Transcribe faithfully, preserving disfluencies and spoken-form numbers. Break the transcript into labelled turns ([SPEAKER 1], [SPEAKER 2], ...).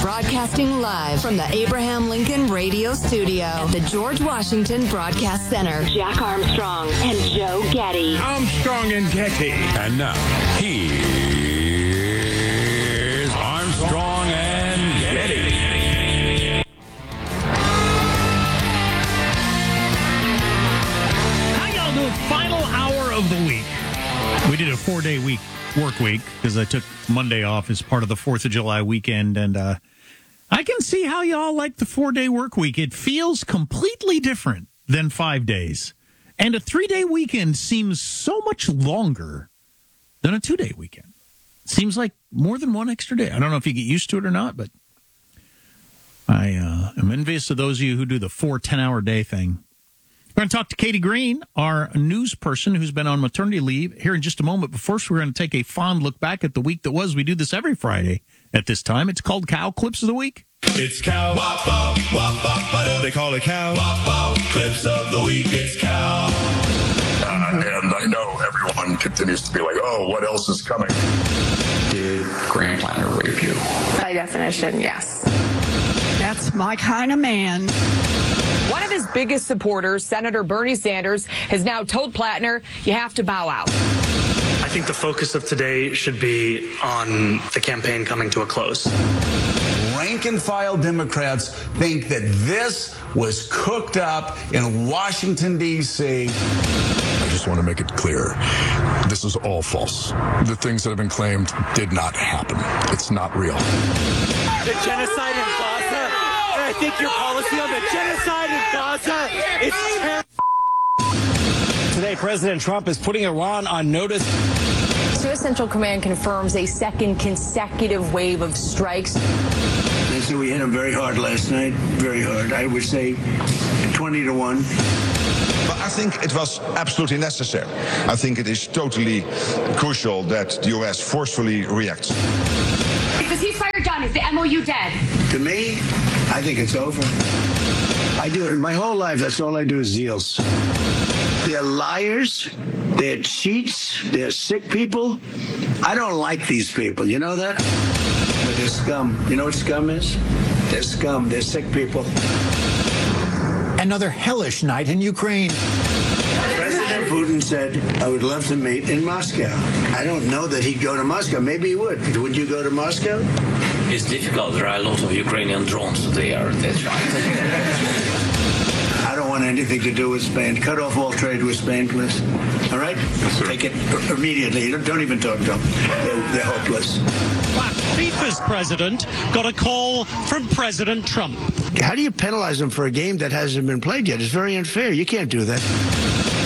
[SPEAKER 1] Broadcasting live from the Abraham Lincoln Radio Studio at the George Washington Broadcast Center. Jack Armstrong and Joe Getty.
[SPEAKER 2] Armstrong and Getty.
[SPEAKER 3] And now, here's Armstrong and Getty.
[SPEAKER 4] How y'all doing? Final hour of the week. We did a four-day week work week because I took Monday off as part of the fourth of July weekend, and uh, I can see how y'all like the four-day work week. It feels completely different than five days. And a three-day weekend seems so much longer than a two-day weekend. Seems like more than one extra day. I don't know if you get used to it or not, but I uh, am envious of those of you who do the four ten-hour day thing. We're going to talk to Katie Green, our news person who's been on maternity leave, here in just a moment. But first, we're going to take a fond look back at the week that was. We do this every Friday at this time. It's called Cow Clips of the Week.
[SPEAKER 5] It's Cow. Wop, wop, wop, wop, wop. They call it Cow. Wop, wop. Clips of the Week. It's Cow.
[SPEAKER 6] Uh, and I know everyone continues to be like, oh, what else is coming?
[SPEAKER 7] Did Graham Planner rape you?
[SPEAKER 8] By definition, yes.
[SPEAKER 9] That's my kind of man.
[SPEAKER 10] One of his biggest supporters, Senator Bernie Sanders, has now told Plattner, you have to bow out.
[SPEAKER 11] I think the focus of today should be on the campaign coming to a close.
[SPEAKER 12] Rank-and-file Democrats think that this was cooked up in Washington, D C
[SPEAKER 6] I just want to make it clear. This is all false. The things that have been claimed did not happen. It's not real.
[SPEAKER 13] The genocide in Gaza, and I think your policy on the genocide in Gaza is terrible. Today, President Trump is putting Iran on notice.
[SPEAKER 10] U S Central Command confirms a second consecutive wave of strikes.
[SPEAKER 14] They said we hit them very hard last night, very hard. I would say twenty to one.
[SPEAKER 15] But I think it was absolutely necessary. I think it is totally crucial that the U S forcefully reacts.
[SPEAKER 16] Is the ceasefire done? Is the M O U dead?
[SPEAKER 14] To me, I think it's over. I do it my whole life. That's all I do is deals. They're liars. They're cheats. They're sick people. I don't like these people. You know that? But they're scum. You know what scum is? They're scum. They're sick people.
[SPEAKER 17] Another hellish night in Ukraine.
[SPEAKER 14] President Putin said, I would love to meet in Moscow. I don't know that he'd go to Moscow. Maybe he would. Would you go to Moscow?
[SPEAKER 18] It's difficult. There are a lot of Ukrainian drones there. That's right.
[SPEAKER 14] I don't want anything to do with Spain. Cut off all trade with Spain, please. All right? Yes, take it immediately. Don't, don't even talk to them. They're, they're hopeless.
[SPEAKER 19] FIFA's president got a call from President Trump.
[SPEAKER 14] How do you penalize them for a game that hasn't been played yet? It's very unfair. You can't do that.